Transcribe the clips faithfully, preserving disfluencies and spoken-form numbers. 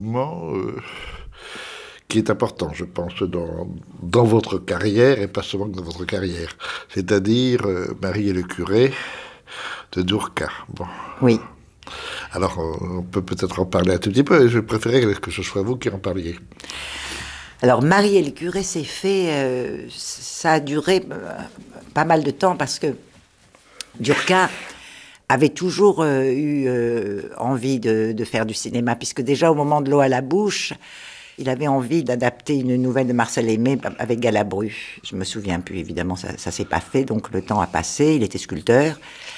moment euh, qui est important, je pense, dans, dans votre carrière, et pas seulement dans votre carrière. C'est-à-dire euh, Marie et le curé de Durka. Bon. Oui. Alors, on, on peut peut-être en parler un tout petit peu, et je préférais que ce soit vous qui en parliez. Alors, Marie et le curé, c'est fait, euh, ça a duré euh, pas mal de temps parce que Durka avait toujours euh, eu euh, envie de, de faire du cinéma, puisque déjà au moment de L'eau à la bouche, il avait envie d'adapter une nouvelle de Marcel Aimé avec Galabru. Je me souviens plus, évidemment, ça, ça s'est pas fait, donc le temps a passé, il était sculpteur.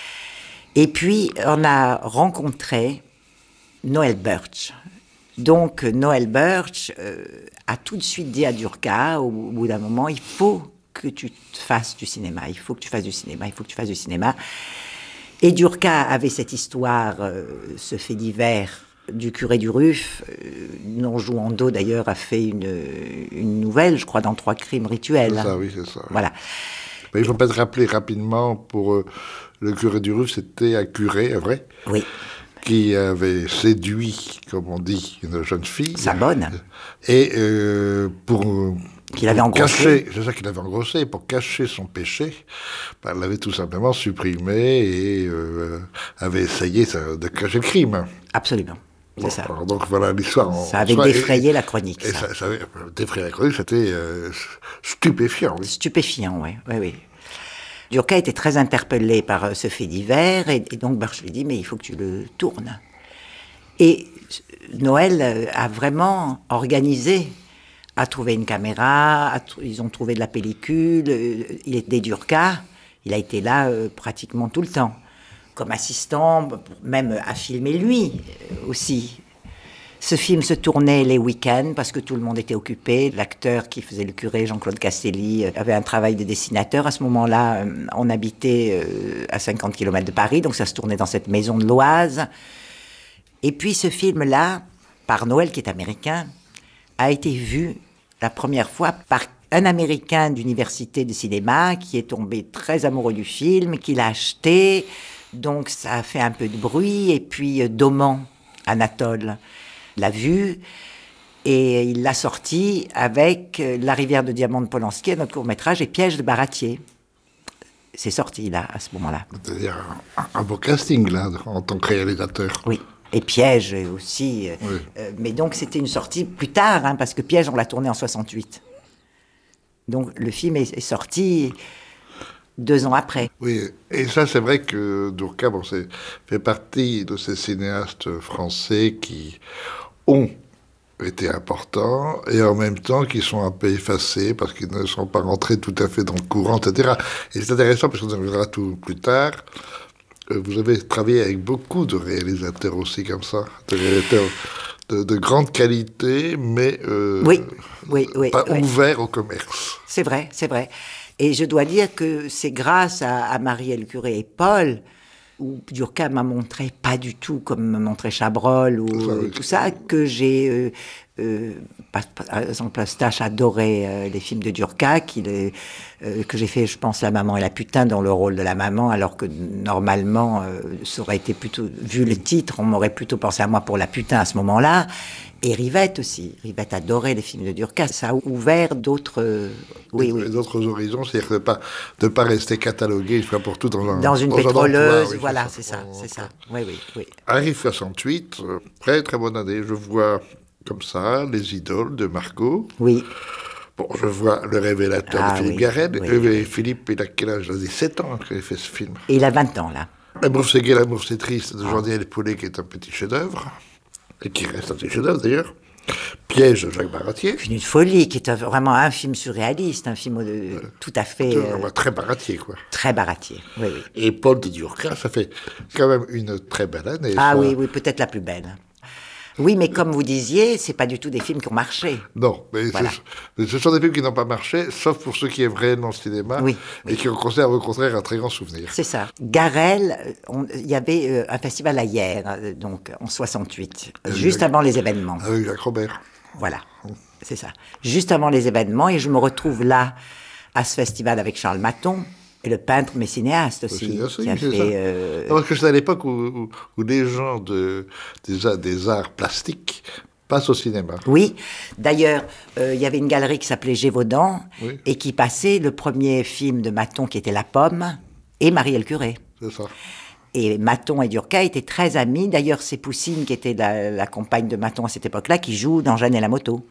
Et puis, on a rencontré Noël Birch. Donc, Noël Birch euh, a tout de suite dit à Durka, au, au bout d'un moment, il faut que tu fasses du cinéma, il faut que tu fasses du cinéma, il faut que tu fasses du cinéma. Et Durka avait cette histoire, euh, ce fait divers du curé du Ruf, euh, dont Jouando d'ailleurs a fait une, une nouvelle, je crois, dans Trois crimes rituels. C'est ça, oui, c'est ça. Oui. Voilà. Mais il faut peut-être rappeler rapidement, pour euh, le curé du Ruf, c'était un curé, vrai ? Oui. Qui avait séduit, comme on dit, une jeune fille. Sa bonne. Et euh, pour... Qu'il avait engrossé. C'est ça qu'il avait engrossé. Et pour cacher son péché, ben, elle l'avait tout simplement supprimé et euh, avait essayé ça, de cacher le crime. Absolument. C'est bon, ça. Alors, donc voilà l'histoire. Ça avait soi, défrayé et, la chronique. Et ça, ça, ça avait défrayé la chronique, c'était euh, stupéfiant. Oui. Stupéfiant, oui. oui, oui. Durka était très interpellé par euh, ce fait divers et, et donc Birch lui dit mais il faut que tu le tournes. Et Noël euh, a vraiment organisé, a trouvé une caméra, a tr- ils ont trouvé de la pellicule, euh, il était Durka, il a été là euh, pratiquement tout le temps, comme assistant, même à filmer lui euh, aussi. Ce film se tournait les week-ends parce que tout le monde était occupé. L'acteur qui faisait le curé, Jean-Claude Castelli, avait un travail de dessinateur. À ce moment-là, on habitait à cinquante kilomètres de Paris, donc ça se tournait dans cette maison de l'Oise. Et puis ce film-là, par Noël, qui est américain, a été vu la première fois par un Américain d'université de cinéma qui est tombé très amoureux du film, qui l'a acheté. Donc ça a fait un peu de bruit. Et puis Doman, Anatole, l'a vu et il l'a sorti avec La rivière de diamants de Polanski, notre court-métrage, et Piège de Baratier. C'est sorti là, à ce moment-là. C'est-à-dire un, un beau casting là, en tant que réalisateur. Oui, et Piège aussi. Oui. Euh, mais donc c'était une sortie plus tard, hein, parce que Piège, on l'a tourné en soixante-huit. Donc le film est, est sorti deux ans après. Oui, et ça c'est vrai que Durka bon, c'est, fait partie de ces cinéastes français qui ont été importants et en même temps qui sont un peu effacés parce qu'ils ne sont pas rentrés tout à fait dans le courant, et cetera. Et c'est intéressant parce qu'on en verra tout plus tard. Vous avez travaillé avec beaucoup de réalisateurs aussi comme ça, de réalisateurs de, de grande qualité, mais euh, oui, oui, oui, pas oui. ouverts au commerce. C'est vrai, c'est vrai. Et je dois dire que c'est grâce à, à Marie le curé et Paul, où Durka m'a montré pas du tout comme me montrait Chabrol ou ça, oui, tout ça, que j'ai, euh, euh, par, par exemple, Stache adorait euh, les films de Durka, qu'il est, euh, que j'ai fait, je pense, La maman et la putain dans le rôle de la maman, alors que normalement, euh, ça aurait été plutôt, vu le titre, on m'aurait plutôt pensé à moi pour la putain à ce moment-là. Et Rivette aussi. Rivette adorait les films de Durka. Ça a ouvert d'autres... Euh, oui, oui. D'autres horizons, c'est-à-dire de ne pas, de pas rester catalogué une fois pour toutes dans, un, dans une dans pétroleuse. Un emploi, oui, voilà, c'est ça, c'est ça. C'est ça. Oui, oui, oui. Arrive soixante-huit, euh, très très bonne année. Je vois comme ça Les idoles de Margot. Oui. Bon, je vois Le révélateur ah, de Philippe oui, Garrel. Oui, et oui. Philippe, il a quel âge? Il a dix-sept ans qu'il a fait ce film. Et il a vingt ans, là. L'amour c'est gai, l'amour c'est triste de Jean-Daniel Paulet, qui est un petit chef-d'œuvre, et qui reste un petit chef-d'œuvre d'ailleurs. Piège de Jacques Baratier. Une folie, qui est vraiment un film surréaliste, un film de, euh, tout à fait... Euh, très Baratier, quoi. Très Baratier, oui, oui. Et Paul de Durka, ça fait quand même une très belle année. Ah ça. oui, oui, peut-être la plus belle. Oui, mais comme vous disiez, c'est pas du tout des films qui ont marché. Non, mais, voilà. mais ce sont des films qui n'ont pas marché, sauf pour ceux qui aiment réellement le cinéma, oui, et oui. qui en conservent au contraire un très grand souvenir. C'est ça. Garel, il y avait euh, un festival à Hyères, euh, donc en soixante-huit, avec juste Jacques, avant les événements. Avec Jacques Robert. Voilà, c'est ça. Juste avant les événements, et je me retrouve là, à ce festival avec Charles Maton, et le peintre, mais cinéaste aussi, cinéaste, qui a fait... Euh... Non, parce que c'est à l'époque où, où, où les gens de, des, des arts plastiques passe au cinéma. Oui. D'ailleurs, euh, il y avait une galerie qui s'appelait Gévaudan Oui. et qui passait le premier film de Maton qui était La Pomme et Marielle Curé. C'est ça. Et Maton et Durkheim étaient très amis. D'ailleurs, c'est Poussine, qui était la, la compagne de Maton à cette époque-là, qui joue dans Jeanne et la moto.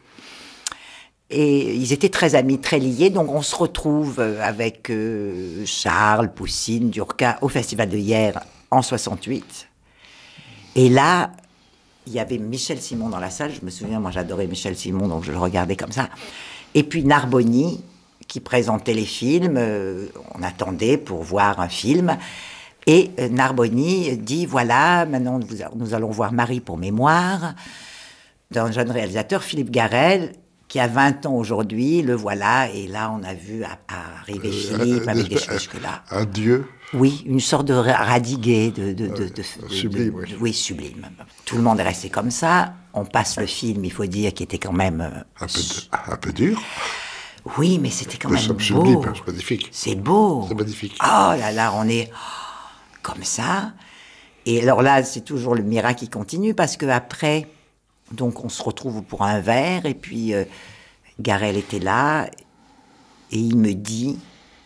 Et ils étaient très amis, très liés. Donc on se retrouve avec euh, Charles, Poussine, Durkheim au Festival de Hyères en soixante-huit. Et là, il y avait Michel Simon dans la salle. Je me souviens, moi j'adorais Michel Simon, donc je le regardais comme ça. Et puis Narboni, qui présentait les films. Euh, on attendait pour voir un film. Et euh, Narboni dit, voilà, maintenant vous, nous allons voir Marie pour mémoire, d'un jeune réalisateur, Philippe Garrel, qui a vingt ans aujourd'hui, le voilà. Et là, on a vu à, à arriver euh, Philippe avec des cheveux jusque-là. Un dieu. Oui, une sorte de radiguet, de, de, de, de, de, sublime, de, oui. de, oui, sublime. Tout le monde est resté comme ça. On passe le film, il faut dire, qui était quand même... Euh, un, peu de, un peu dur. Oui, mais c'était quand mais même beau. Sublime, c'est magnifique. C'est beau. C'est magnifique. Oh là là, on est oh, comme ça. Et alors là, c'est toujours le miracle qui continue, parce qu'après, donc on se retrouve pour un verre, et puis euh, Garrel était là, et il me dit,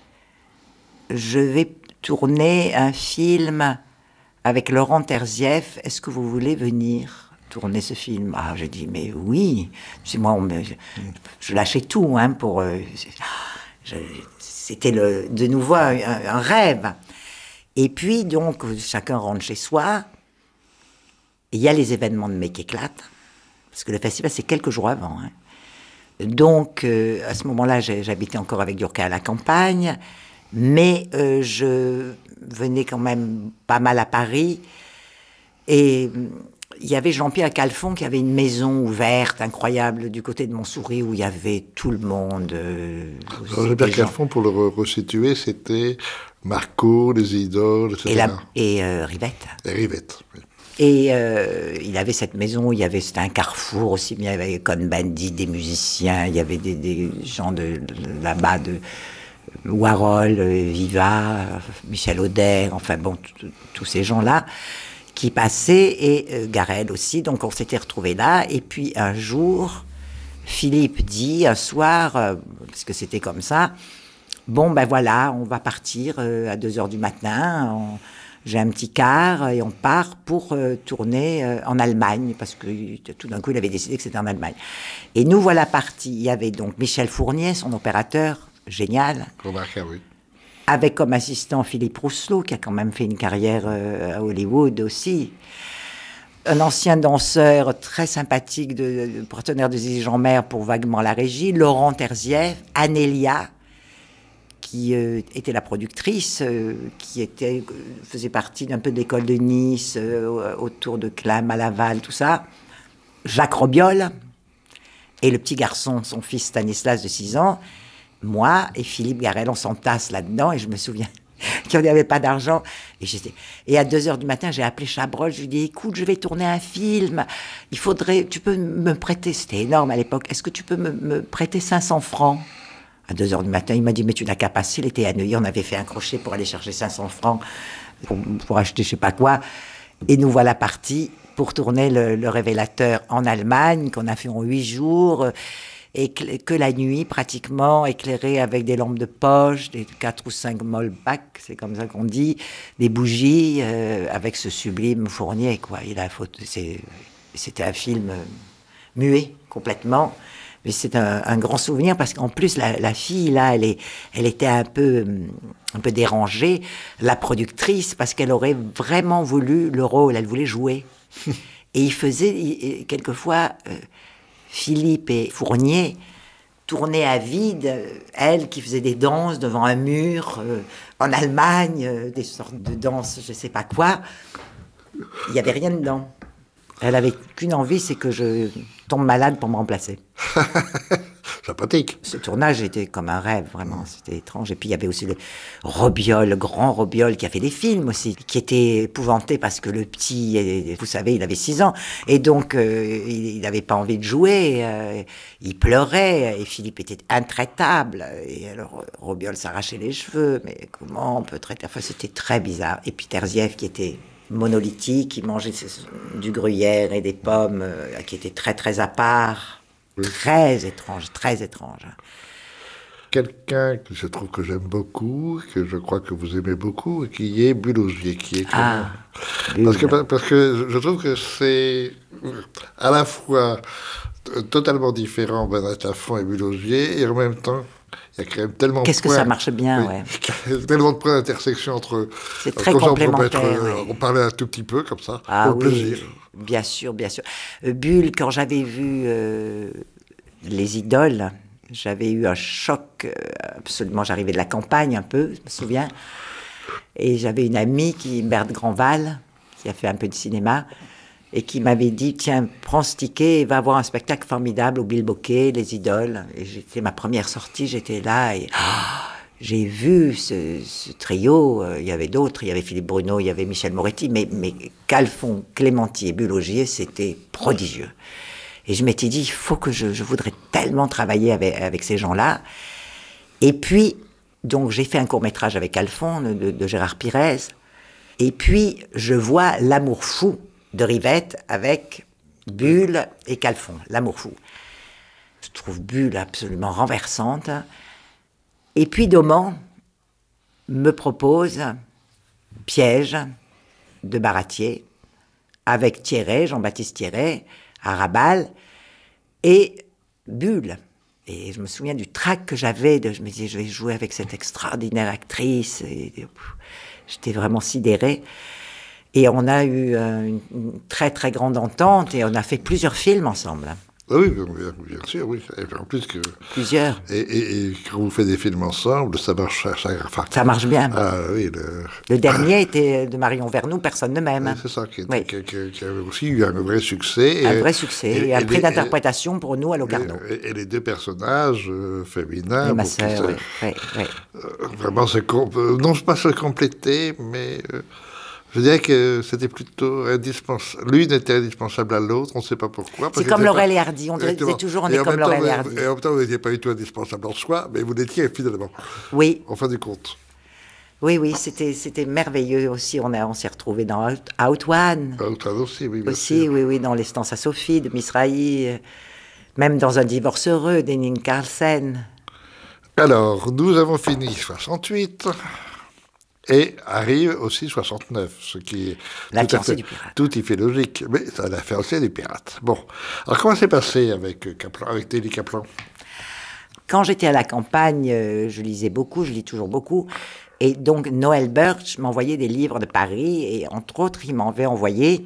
je vais tourner un film avec Laurent Terzieff, est-ce que vous voulez venir tourner ce film? Ah, je dis, mais oui. C'est moi, on me, je, je lâchais tout, hein, pour... Euh, je, c'était le, de nouveau un, un rêve. Et puis, donc, chacun rentre chez soi, et il y a les événements de mai qui éclatent, parce que le festival, c'est quelques jours avant, hein. Donc, euh, à ce moment-là, j'habitais encore avec Durkheim à la campagne, mais euh, je venais quand même pas mal à Paris. Et il y avait Jean-Pierre Calfon qui avait une maison ouverte, incroyable, du côté de Montsouris, où il y avait tout le monde. Euh, Jean-Pierre Calfon, pour le resituer, c'était Marco, les idoles, et cetera. Et, la, et euh, Rivette. Et Rivette, oui. Et euh, il avait cette maison où il y avait, c'était un carrefour aussi, il y avait Cohn-Bendit, des musiciens, il y avait des, des gens de, de là-bas, de Warhol, Viva, Michel Auder, enfin bon, tous ces gens-là qui passaient, et euh, Garrel aussi, donc on s'était retrouvés là, et puis un jour, Philippe dit, un soir, euh, parce que c'était comme ça, bon ben voilà, on va partir euh, à deux heures du matin, on, j'ai un petit car, et on part pour euh, tourner euh, en Allemagne, parce que tout d'un coup, il avait décidé que c'était en Allemagne. Et nous voilà partis. Il y avait donc Michel Fournier, son opérateur, génial. Remarqué, oui. Avec comme assistant Philippe Rousselot, qui a quand même fait une carrière euh, à Hollywood aussi. Un ancien danseur très sympathique, de, de partenaire de Zizi Jeanmaire pour Vaguement la régie. Laurent Terzieff, Anélia, qui euh, était la productrice, euh, qui était, euh, faisait partie d'un peu de l'école de Nice, euh, autour de Clam, à Laval, tout ça. Jacques Robiol, et le petit garçon, son fils Stanislas de six ans. Moi et Philippe Garrel, on s'entasse là-dedans, et je me souviens qu'on n'avait pas d'argent. Et, j'étais... et à deux heures du matin, j'ai appelé Chabrol, je lui ai dit, écoute, je vais tourner un film, il faudrait, tu peux me prêter, c'était énorme à l'époque, est-ce que tu peux me, me prêter cinq cents francs? À deux heures du matin, il m'a dit, mais tu n'as qu'à passer, il était à Neuilly, on avait fait un crochet pour aller chercher cinq cents francs, pour, pour acheter je sais pas quoi. Et nous voilà partis pour tourner le, le Révélateur en Allemagne, qu'on a fait en huit jours, et que, que la nuit, pratiquement, éclairée avec des lampes de poche, des quatre ou cinq Molbach, c'est comme ça qu'on dit, des bougies, euh, avec ce sublime Fournier, quoi. Il a photo, c'est, c'était un film muet, complètement. Mais c'est un, un grand souvenir, parce qu'en plus, la, la fille, là, elle, est, elle était un peu, un peu dérangée, la productrice, parce qu'elle aurait vraiment voulu le rôle, elle voulait jouer. Et il faisait, il, quelquefois, euh, Philippe et Fournier tournaient à vide, elle qui faisait des danses devant un mur, euh, en Allemagne, euh, des sortes de danses, je ne sais pas quoi. Il n'y avait rien dedans. Elle avait qu'une envie, c'est que je tombe malade pour me remplacer. Sympathique. Ce tournage était comme un rêve, vraiment, c'était étrange. Et puis il y avait aussi le Robiol, le grand Robiol, qui a fait des films aussi, qui était épouvanté parce que le petit, vous savez, il avait six ans, et donc euh, il n'avait pas envie de jouer, euh, il pleurait, et Philippe était intraitable, et alors Robiol s'arrachait les cheveux, mais comment on peut traiter, enfin c'était très bizarre. Et puis Terzieff qui était monolithique, qui mangeait du gruyère et des pommes, euh, qui étaient très très à part. Oui. Très étrange, très étrange. Quelqu'un que je trouve que j'aime beaucoup, que je crois que vous aimez beaucoup, qui est Bulosier, qui est ah, parce que parce que je trouve que c'est à la fois totalement différent Bernard Lafont et Bulosier, et en même temps il y a quand même tellement Qu'est-ce que ça marche bien, oui, ouais. Il y a tellement de points d'intersection entre. C'est très complémentaire. On, ouais. on parlait un tout petit peu comme ça, ah, pour le oui, plaisir. Bien sûr, bien sûr. Euh, Bulle, quand j'avais vu euh, Les Idoles, j'avais eu un choc, euh, absolument, j'arrivais de la campagne un peu, je me souviens, et j'avais une amie, qui, Berthe Grandval, qui a fait un peu de cinéma, et qui m'avait dit, tiens, prends ce ticket et va voir un spectacle formidable au Bilboquet, Les Idoles. Et c'était ma première sortie, j'étais là, et oh, j'ai vu ce, ce trio, il y avait d'autres, il y avait Philippe Bruno, il y avait Michel Moretti, mais, mais Calfon, Clémenti et Bulosier, c'était prodigieux. Et je m'étais dit, il faut que je, je voudrais tellement travailler avec, avec ces gens-là. Et puis, donc j'ai fait un court-métrage avec Calfon, de, de Gérard Pires. Et puis, je vois L'amour fou de Rivette avec Bulle et Calfon, L'amour fou. Je trouve Bulle absolument renversante. Et puis Doman me propose Piège de Baratier avec Thierret, Jean-Baptiste Thierret, Arabal et Bulle. Et je me souviens du trac que j'avais, de, je me disais, je vais jouer avec cette extraordinaire actrice. Et, et, pff, j'étais vraiment sidérée. Et on a eu euh, une, une très très grande entente et on a fait plusieurs films ensemble. Ah oui, bien, bien sûr, oui. Et en plus que... Plusieurs. Et, et, et quand vous faites des films ensemble, ça marche... Ça, enfin, ça marche bien. Ah oui. Le, le dernier ah, était de Marion Vernou, Personne ne m'aime. C'est ça, qui, oui. qui, qui, qui avait aussi eu un vrai succès. Un et, vrai succès, et, et un prix d'interprétation pour nous à Locarno. Et, et les deux personnages euh, féminins... Et ma sœur, oui. oui, oui. Euh, vraiment, c'est... Euh, non pas se compléter, mais... Euh, je dirais que c'était plutôt indispensable. L'une était indispensable à l'autre, on ne sait pas pourquoi. C'est comme Laurel et Hardy, on disait toujours on est comme Laurel et Hardy. Et en même temps, vous n'étiez pas du tout indispensable en soi, mais vous l'étiez finalement. Oui. En fin du compte. Oui, oui, c'était, c'était merveilleux aussi. On, a, on s'est retrouvés dans Out, Out One. Out One aussi, oui. Bien aussi, sûr. oui, oui, dans Les Stances à Sophie de Misrahi, même dans Un divorce heureux d'Henning Carlsen. Alors, nous avons fini soixante-huit. Et arrive aussi soixante-neuf, ce qui est la tout, à fait, du pirate. Tout y fait logique, mais ça la fiancée du pirate. Bon, alors comment c'est passé avec Kaplan, avec Nelly Kaplan? Quand j'étais à la campagne, je lisais beaucoup, je lis toujours beaucoup, et donc Noël Birch m'envoyait des livres de Paris, et entre autres, il m'avait envoyé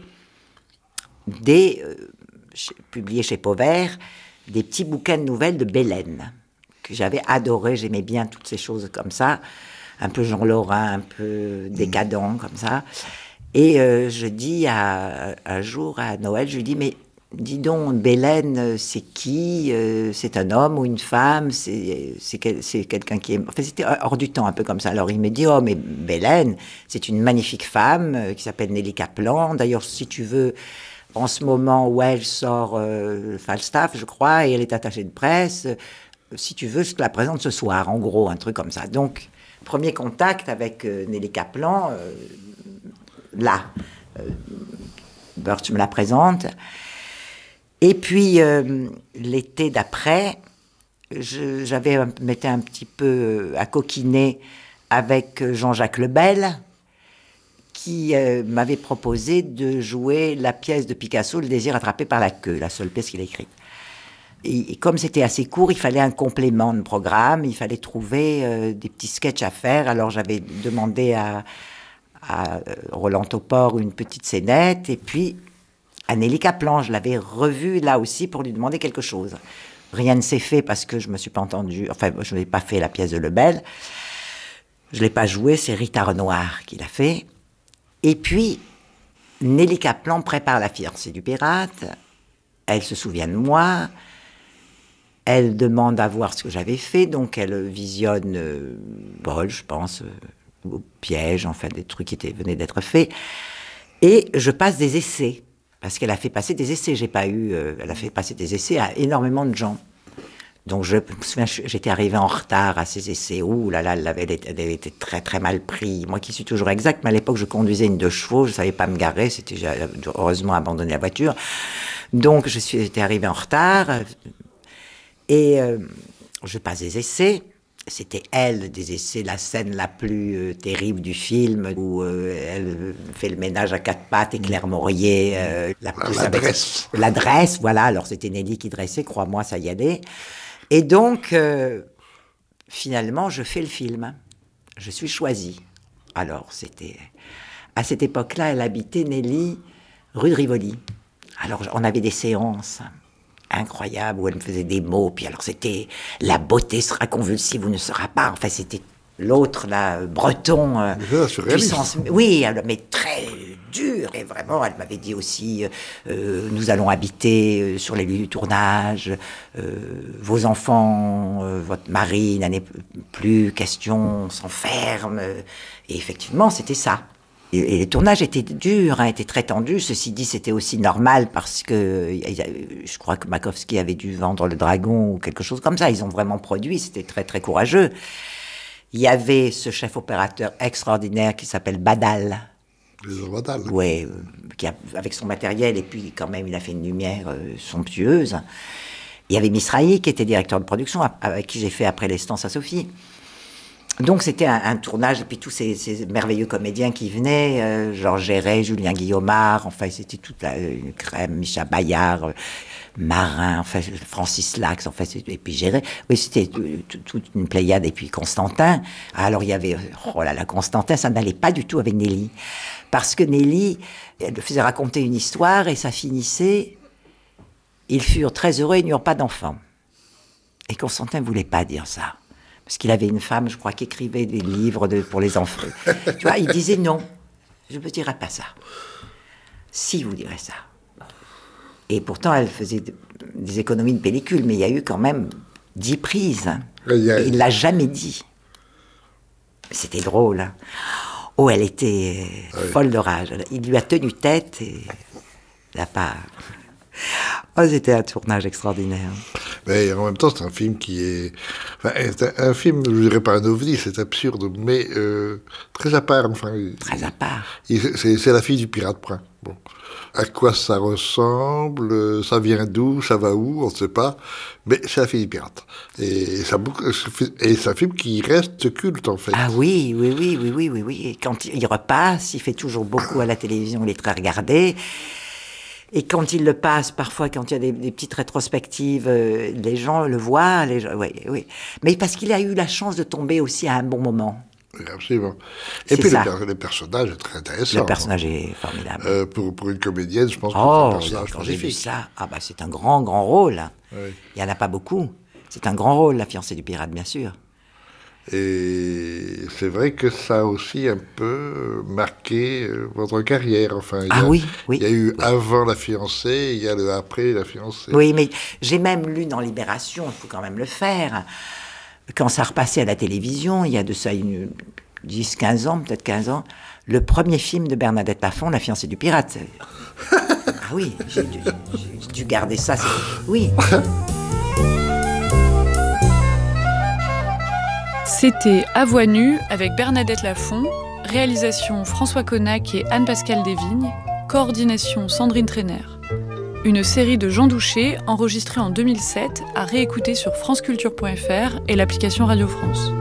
des, euh, chez, publiés chez Pauvert, des petits bouquins de nouvelles de Bélène, que j'avais adoré, j'aimais bien toutes ces choses comme ça, un peu Jean Lorrain, un peu décadent, comme ça. Et euh, je dis à, un jour à Noël, je lui dis, mais dis donc, Bélène, c'est qui? euh, C'est un homme ou une femme? C'est, c'est, quel, c'est quelqu'un qui est... Enfin, c'était hors du temps, un peu comme ça. Alors il me dit, oh, mais Bélène, c'est une magnifique femme euh, qui s'appelle Nelly Kaplan. D'ailleurs, si tu veux, en ce moment où elle sort euh, Falstaff, je crois, et elle est attachée de presse, euh, si tu veux, je te la présente ce soir, en gros, un truc comme ça. Donc... Premier contact avec euh, Nelly Kaplan, euh, là. Euh, Birch me la présente. Et puis, euh, l'été d'après, je, j'avais m'étais un petit peu à coquiner avec Jean-Jacques Lebel, qui euh, m'avait proposé de jouer la pièce de Picasso, Le désir attrapé par la queue, la seule pièce qu'il a écrite. Et, et comme c'était assez court, il fallait un complément de programme, il fallait trouver euh, des petits sketchs à faire. Alors j'avais demandé à, à Roland Topor une petite scénette, et puis à Nelly Kaplan, je l'avais revue là aussi pour lui demander quelque chose. Rien ne s'est fait parce que je ne me suis pas entendue, enfin je n'ai pas fait la pièce de Lebel, je ne l'ai pas jouée, c'est Rita Renoir qui l'a fait. Et puis Nelly Kaplan prépare La fiancée du pirate, elle se souvient de moi. Elle demande à voir ce que j'avais fait, donc elle visionne euh, Bol, je pense, euh, au Piège, enfin des trucs qui étaient, venaient d'être faits. Et je passe des essais, parce qu'elle a fait passer des essais. J'ai pas eu, euh, elle a fait passer des essais à énormément de gens. Donc je me souviens, j'étais arrivée en retard à ces essais. Ouh là là, elle avait, elle avait été très très mal pris. Moi qui suis toujours exact, mais à l'époque je conduisais une deux chevaux, je savais pas me garer, c'était j'ai heureusement abandonné la voiture. Donc je suis, j'étais arrivée en retard et euh, je passe des essais. C'était elle, des essais, la scène la plus euh, terrible du film, où euh, elle fait le ménage à quatre pattes et Claire Maurier euh, la pousse la avec dresse. La dresse, voilà. Alors c'était Nelly qui dressait, crois-moi, ça y allait. Et donc, euh, finalement, je fais le film. Je suis choisie. Alors, c'était... À cette époque-là, elle habitait, Nelly, rue de Rivoli. Alors, on avait des séances incroyables où elle me faisait des mots. Puis alors, c'était « La beauté sera convulsive ou ne sera pas ». Enfin, c'était l'autre, là, breton. Euh, puissance, oui, mais très dur. Et vraiment, elle m'avait dit aussi euh, « Nous allons habiter sur les lieux du tournage. Euh, vos enfants, euh, votre mari n'en est plus question, on s'enferme. » Et effectivement, c'était ça. Et, et le tournage était dur, hein, était très tendu. Ceci dit, c'était aussi normal parce que je crois que Makowski avait dû vendre Le Dragon ou quelque chose comme ça. Ils ont vraiment produit, c'était très très courageux. Il y avait ce chef opérateur extraordinaire qui s'appelle Badal. Badal. Oui, qui a, avec son matériel, et puis quand même il a fait une lumière euh, somptueuse. Il y avait Misrahi qui était directeur de production, avec qui j'ai fait Après l'Estance à Sophie. Donc c'était un, un tournage, et puis tous ces, ces merveilleux comédiens qui venaient, euh, Georges Géret, Julien Guillaumard, enfin c'était toute la une crème, Micha Bayard, euh, Marin, enfin Francis Lax, enfin, et puis Géret. Oui, c'était toute une pléiade, et puis Constantin. Alors il y avait, oh là là, Constantin, ça n'allait pas du tout avec Nelly. Parce que Nelly, elle le faisait raconter une histoire, et ça finissait, ils furent très heureux, ils n'eurent pas d'enfants. Et Constantin ne voulait pas dire ça. Parce qu'il avait une femme, je crois, qui écrivait des livres de, pour les enfants. Tu vois, il disait non, je ne vous dirai pas ça. Si, vous direz ça. Et pourtant, elle faisait de, des économies de pellicule, mais il y a eu quand même dix prises. Et il ne l'a jamais dit. C'était drôle. Hein. Oh, elle était oui. folle de rage. Il lui a tenu tête et il n'a pas... Oh, c'était un tournage extraordinaire. Mais en même temps, c'est un film qui est... Enfin, c'est un, un film, je ne dirais pas un ovni, c'est absurde, mais euh, très à part. Enfin, très à part. Il, c'est, c'est La fille du pirate brun. Bon. À quoi ça ressemble, ça vient d'où, ça va où, on ne sait pas, mais c'est La fille du pirate. Et, ça, et c'est un film qui reste culte, en fait. Ah oui, oui, oui, oui, oui, oui, oui. Et quand il repasse, il fait toujours beaucoup à la télévision, il est très regardé. Et quand il le passe, parfois, quand il y a des, des petites rétrospectives, euh, les gens le voient, les gens, oui, oui. Mais parce qu'il a eu la chance de tomber aussi à un bon moment. Oui, absolument. Et c'est puis le, le personnage est très intéressant. Le personnage est formidable. Euh, pour, pour une comédienne, je pense que oh, c'est un personnage quand j'ai vu ça, ah bah c'est un grand, grand rôle. Oui. Il n'y en a pas beaucoup. C'est un grand rôle, La fiancée du pirate, bien sûr. Et c'est vrai que ça a aussi un peu marqué votre carrière. Enfin, il y a, ah oui, oui. Il y a eu oui. avant La fiancée, il y a le après La fiancée. Oui, mais j'ai même lu dans Libération, il faut quand même le faire, quand ça repassait à la télévision, il y a de ça une, dix, quinze ans, peut-être quinze ans, le premier film de Bernadette Lafont, La fiancée du pirate. Ah oui, j'ai dû, j'ai dû garder ça. C'est... Oui. C'était À voix nue avec Bernadette Lafont, réalisation François Connac et Anne-Pascale Desvignes, coordination Sandrine Trainer. Une série de Jean Douché enregistrée en deux mille sept à réécouter sur franceculture point f r et l'application Radio France.